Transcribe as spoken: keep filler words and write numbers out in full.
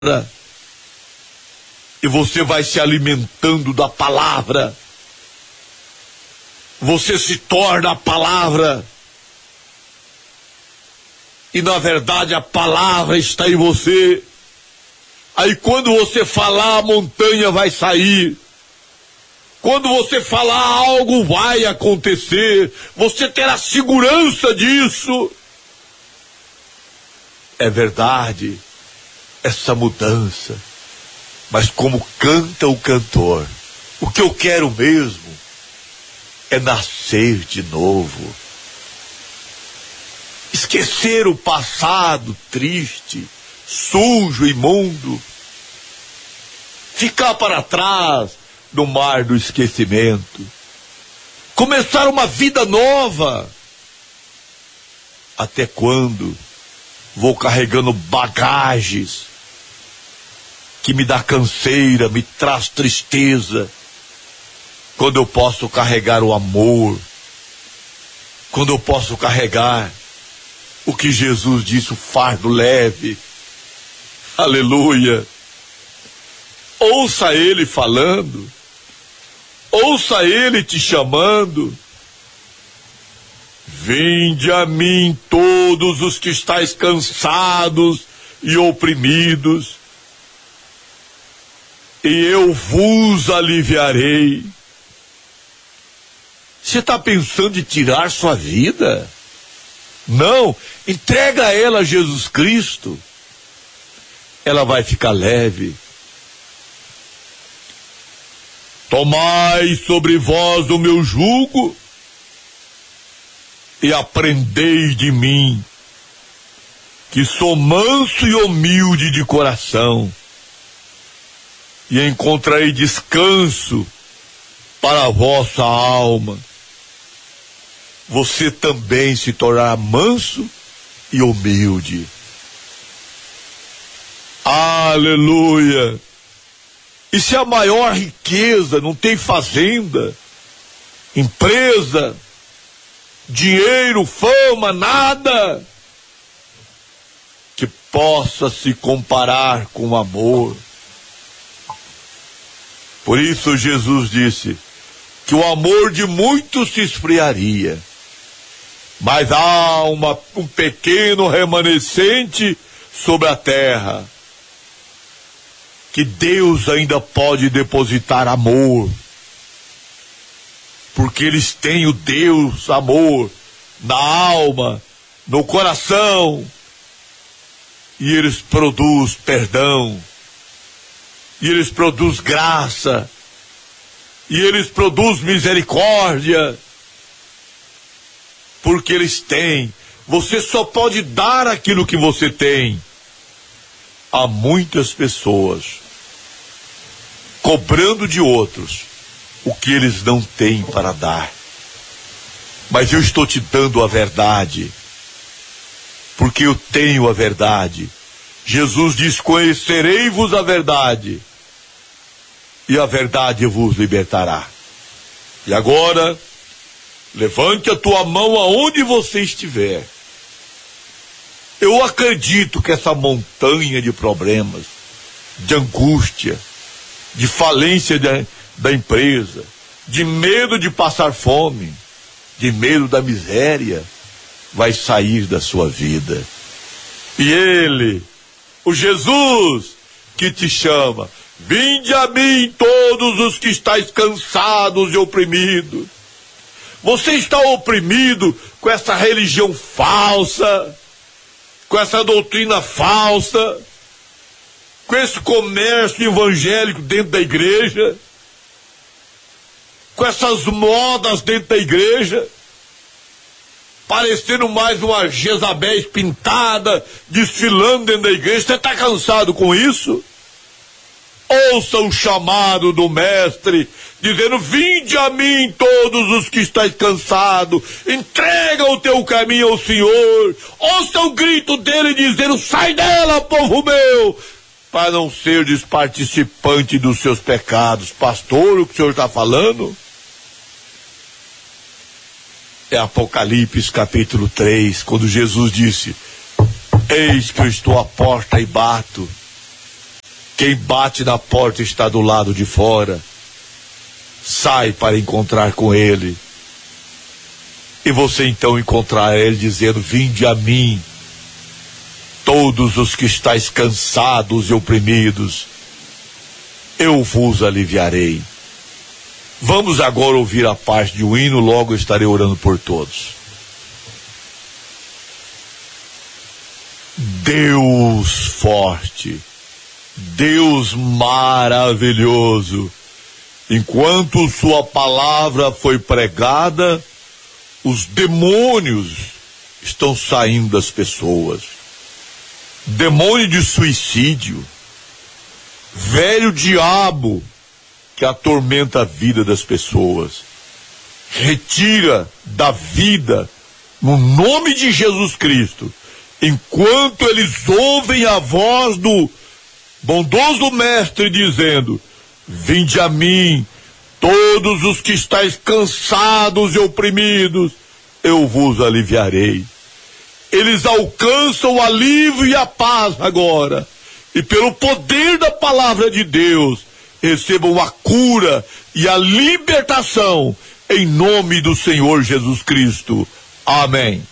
e você vai se alimentando da palavra. Você se torna a palavra. E na verdade a palavra está em você. Aí quando você falar, a montanha vai sair. Quando você falar, algo vai acontecer. Você terá segurança disso. É verdade, essa mudança. Mas como canta o cantor, o que eu quero mesmo é nascer de novo. Esquecer o passado triste, sujo, imundo. Ficar para trás no mar do esquecimento. Começar uma vida nova. Até quando vou carregando bagagens que me dá canseira, me traz tristeza, quando eu posso carregar o amor, quando eu posso carregar o que Jesus disse, o fardo leve. Aleluia. Ouça ele falando, ouça ele te chamando. Vinde a mim todos os que estáis cansados e oprimidos, e eu vos aliviarei. Você está pensando em tirar sua vida? Não, entrega ela a Jesus Cristo. Ela vai ficar leve. Tomai sobre vós o meu jugo e aprendei de mim, que sou manso e humilde de coração, e encontrarei descanso para a vossa alma. Você também se tornará manso e humilde. Aleluia! E se a maior riqueza não tem fazenda, empresa, dinheiro, fama, nada que possa se comparar com o amor. Por isso Jesus disse que o amor de muitos se esfriaria, mas há uma, um pequeno remanescente sobre a terra, que Deus ainda pode depositar amor, porque eles têm o Deus amor na alma, no coração, e eles produzem perdão, e eles produzem graça, e eles produzem misericórdia, porque eles têm. Você só pode dar aquilo que você tem. Há muitas pessoas cobrando de outros o que eles não têm para dar. Mas eu estou te dando a verdade, porque eu tenho a verdade. Jesus diz: conhecerei-vos a verdade, e a verdade vos libertará. E agora, levante a tua mão aonde você estiver. Eu acredito que essa montanha de problemas, de angústia, de falência da, da empresa, de medo de passar fome, de medo da miséria, vai sair da sua vida. E Ele, o Jesus que te chama: vinde a mim todos os que estáis cansados e oprimidos. Você está oprimido com essa religião falsa, com essa doutrina falsa, com esse comércio evangélico dentro da igreja, com essas modas dentro da igreja, parecendo mais uma Jezabel pintada, desfilando dentro da igreja. Você está cansado com isso? Ouça o chamado do Mestre, dizendo: vinde a mim todos os que estáis cansados, entrega o teu caminho ao Senhor. Ouça o grito dele dizendo: sai dela, povo meu, para não seres participante dos seus pecados. Pastor, o que o senhor está falando? É Apocalipse capítulo três, quando Jesus disse: eis que eu estou à porta e bato. Quem bate na porta está do lado de fora. Sai para encontrar com ele. E você então encontrará ele dizendo: vinde a mim, todos os que estáis cansados e oprimidos, eu vos aliviarei. Vamos agora ouvir a parte de um hino, logo estarei orando por todos. Deus forte, Deus maravilhoso, enquanto sua palavra foi pregada, os demônios estão saindo das pessoas. Demônio de suicídio, velho diabo que atormenta a vida das pessoas, retira da vida no nome de Jesus Cristo, enquanto eles ouvem a voz do bondoso mestre dizendo: vinde a mim, todos os que estáis cansados e oprimidos, eu vos aliviarei. Eles alcançam o alívio e a paz agora, e pelo poder da palavra de Deus, recebam a cura e a libertação, em nome do Senhor Jesus Cristo. Amém.